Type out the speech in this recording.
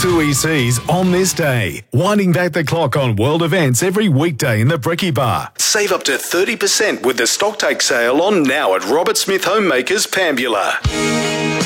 2 ECs on this day. Winding back the clock on world events every weekday in the Bricky Bar. Save up to 30% with the stocktake sale on now at Robert Smith Homemakers, Pambula.